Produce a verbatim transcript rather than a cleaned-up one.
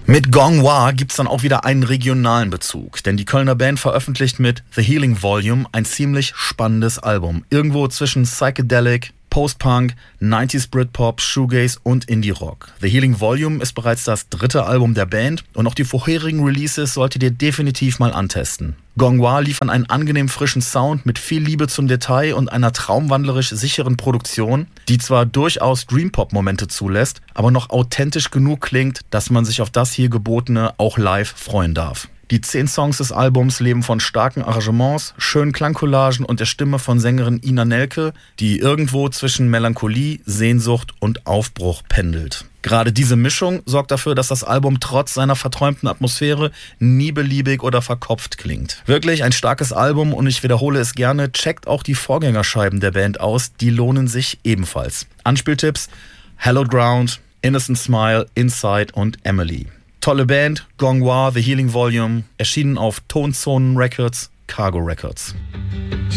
Mit Gong Hwa gibt's dann auch wieder einen regionalen Bezug, denn die Kölner Band veröffentlicht mit The Healing Volume ein ziemlich spannendes Album. Irgendwo zwischen Psychedelic, Post-Punk, neunziger Britpop, Shoegaze und Indie-Rock. The Healing Volume ist bereits das dritte Album der Band und auch die vorherigen Releases solltet ihr definitiv mal antesten. Gong Hwa liefern einen angenehm frischen Sound mit viel Liebe zum Detail und einer traumwandlerisch sicheren Produktion, die zwar durchaus Dream-Pop-Momente zulässt, aber noch authentisch genug klingt, dass man sich auf das hier Gebotene auch live freuen darf. Die zehn Songs des Albums leben von starken Arrangements, schönen Klangcollagen und der Stimme von Sängerin Ina Nelke, die irgendwo zwischen Melancholie, Sehnsucht und Aufbruch pendelt. Gerade diese Mischung sorgt dafür, dass das Album trotz seiner verträumten Atmosphäre nie beliebig oder verkopft klingt. Wirklich ein starkes Album und ich wiederhole es gerne, checkt auch die Vorgängerscheiben der Band aus, die lohnen sich ebenfalls. Anspieltipps: Hallowed Ground, Innocent Smile, Inside und Emily. Tolle Band, Gong Hwa, The Healing Volume, erschienen auf Tonzonen Records, Cargo Records.